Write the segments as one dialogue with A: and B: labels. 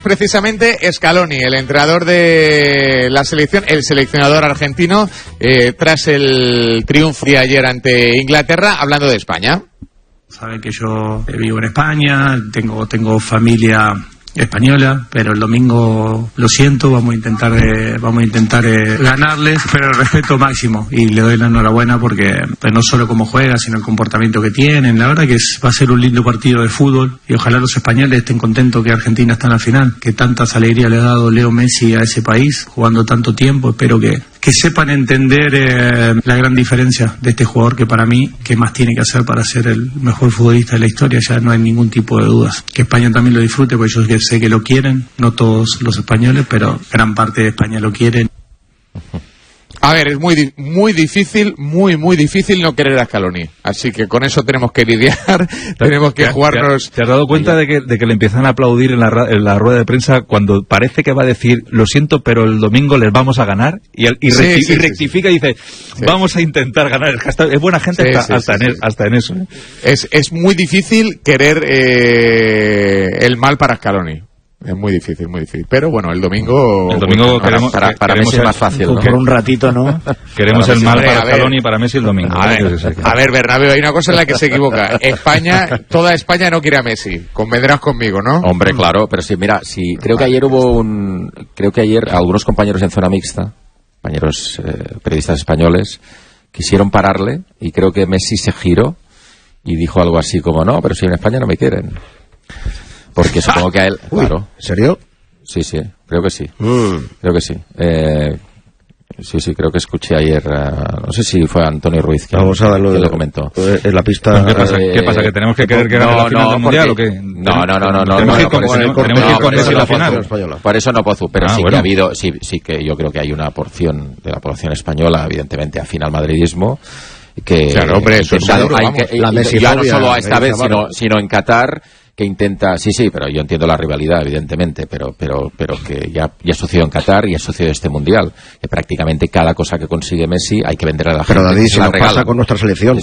A: Precisamente Scaloni, el entrenador de la selección, el seleccionador argentino, tras el triunfo de ayer ante Inglaterra, hablando de España.
B: Saben que yo vivo en España, tengo familia española, pero el domingo lo siento, vamos a intentar ganarles, pero el respeto máximo, y le doy la enhorabuena porque pues, no solo cómo juega, sino el comportamiento que tienen. La verdad que va a ser un lindo partido de fútbol y ojalá los españoles estén contentos que Argentina está en la final, que tantas alegrías le ha dado Leo Messi a ese país jugando tanto tiempo. Espero que sepan entender la gran diferencia de este jugador, que para mí, ¿qué más tiene que hacer para ser el mejor futbolista de la historia? Ya no hay ningún tipo de dudas. Que España también lo disfrute, porque yo sé que lo quieren, no todos los españoles, pero gran parte de España lo quieren.
A: A ver, es muy difícil, muy difícil no querer a Scaloni. Así que con eso tenemos que lidiar, tenemos que jugarnos...
C: ¿Te has dado cuenta de que le empiezan a aplaudir en la rueda de prensa cuando parece que va a decir, lo siento, pero el domingo les vamos a ganar? Y rectifica y dice, vamos a intentar ganar. Es buena gente hasta en eso.
A: Es muy difícil querer el mal para Scaloni. Es muy difícil, pero bueno, el domingo
C: queremos,
D: para Messi es más fácil, ¿no?
E: Por un ratito, ¿no?
C: Queremos el mal para Scaloni y para Messi el domingo.
A: A ver, Bernabéu, hay una cosa en la que se equivoca. Toda España no quiere a Messi. Convendrás conmigo, ¿no?
D: Hombre, claro, pero sí, mira, sí, creo que ayer algunos compañeros en zona mixta, compañeros periodistas españoles, quisieron pararle, y creo que Messi se giró y dijo algo así como, no, pero si en España no me quieren. Porque supongo que a él... Claro.
F: ¿En serio?
D: Sí, creo que sí. Creo que sí. Sí, creo que escuché ayer... no sé si fue Antonio Ruiz que lo comentó.
F: En la pista...
C: ¿Qué pasa? ¿Que tenemos que querer que gane la final del Mundial o qué?
D: No.
C: Tenemos que ir con Messi la final.
D: Por eso no Pozu, pero sí
C: bueno.
D: Que ha habido... Sí que yo creo que hay una porción de la población española, evidentemente, afín al madridismo, que...
A: Claro, hombre, eso es seguro,
D: ya no solo a esta vez, sino en Qatar... que intenta, sí, pero yo entiendo la rivalidad, evidentemente, pero que ya sucedió en Qatar y ha sucedido este Mundial, que prácticamente cada cosa que consigue Messi hay que venderle a la gente.
F: Pero David, si nos pasa con nuestra selección,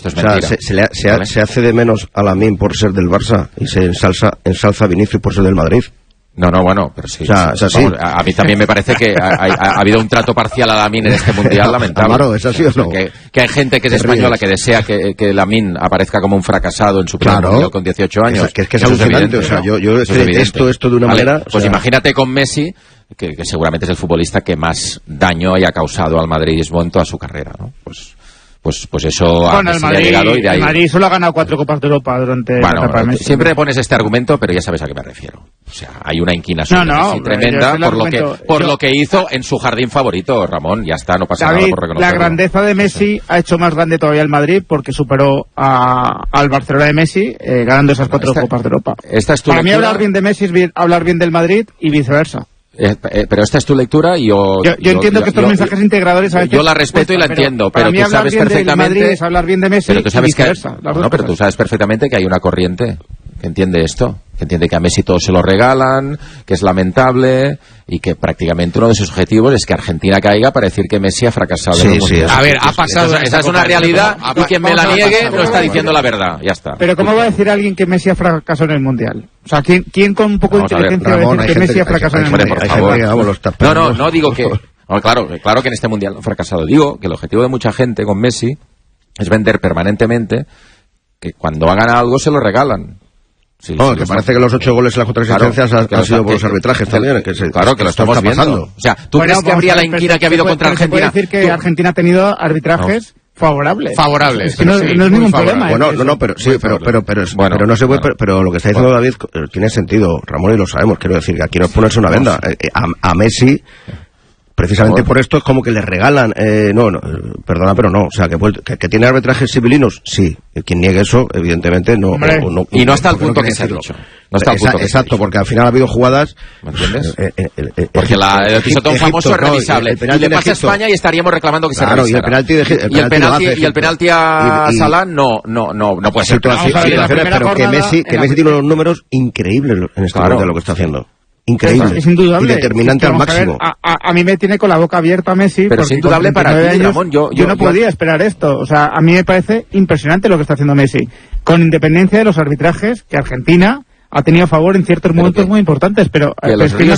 F: se hace de menos a Lamine por ser del Barça y se ensalza a Vinicius por ser del Madrid.
D: No, bueno, pero sí.
F: Sí.
D: A mí también me parece que ha habido un trato parcial a Lamine en este Mundial, lamentable.
F: Claro, ¿es así o no?
D: Que hay gente que es española que desea que Lamine aparezca como un fracasado en su primer Mundial con 18 años.
F: Es que es alucinante, o sea, yo detesto esto de una manera...
D: Pues imagínate con Messi, que seguramente es el futbolista que más daño haya causado al madridismo en toda su carrera, ¿no? Pues eso
E: bueno, el Madrid,
D: ha llegado y de ahí...
E: El Madrid solo ha ganado 4 Copas de Europa durante la etapa de Messi.
D: Siempre pones este argumento, pero ya sabes a qué me refiero. O sea, hay una inquinación tremenda por lo que hizo en su jardín favorito, Ramón. Ya está, no pasa nada por reconocerlo.
E: La grandeza de Messi ha hecho más grande todavía el Madrid porque superó al Barcelona de Messi ganando esas 4 Copas de Europa. Para mí hablar bien de Messi es hablar bien del Madrid y viceversa.
D: Pero esta es tu lectura y yo
E: entiendo que estos mensajes integradores a veces
D: yo la respeto y la entiendo, pero tú sabes perfectamente
E: es hablar bien de Messi,
D: pero tú sabes
E: y viceversa,
D: pero tú sabes perfectamente que hay una corriente que entiende esto, que entiende que a Messi todos se lo regalan, que es lamentable y que prácticamente uno de sus objetivos es que Argentina caiga para decir que Messi ha fracasado.
F: Sí,
A: a ver, ha pasado...
D: Esa es una realidad y quien me la niegue no está diciendo la verdad, ya está.
E: Pero ¿cómo va a decir alguien que Messi ha fracasado en el Mundial? O sea, ¿quién con un poco de inteligencia va a decir que Messi ha fracasado en el Mundial?
D: No digo que... Claro que en este Mundial no ha fracasado. Digo que el objetivo de mucha gente con Messi es vender permanentemente que cuando hagan algo se lo regalan.
F: Que parece que los 8 goles y las 4 asistencias han sido por los arbitrajes también.
D: Claro, que lo estamos viendo. O sea, ¿tú crees que habría la inquina que ha habido contra Argentina?
E: Se puede decir que Argentina ha tenido arbitrajes favorables.
A: No
E: es ningún problema.
F: Bueno, pero no se puede, pero lo que está diciendo David tiene sentido, Ramón, y lo sabemos. Quiero decir que aquí no es ponerse una venda. A Messi... Precisamente por esto es como que le regalan... perdona, pero no. O sea, que tiene arbitrajes civilinos, sí. Quien niegue eso, evidentemente, no.
D: Y no hasta el punto que se ha dicho.
F: Exacto, porque al final ha habido jugadas...
D: ¿Me entiendes? Porque el pisotón famoso es revisable. Y le pasa a España y estaríamos reclamando que se revisara. Y el penalti a Salah no puede ser.
F: Pero que Messi tiene unos números increíbles en este momento de lo que está haciendo. Increíble.
E: Es indudable.
F: Y determinante al máximo.
E: A mí me tiene con la boca abierta Messi.
D: Pero es indudable para ti, Ramón. Yo
E: no podía esperar esto. O sea, a mí me parece impresionante lo que está haciendo Messi. Con independencia de los arbitrajes que Argentina ha tenido a favor en ciertos momentos muy importantes, pero
D: que los ríos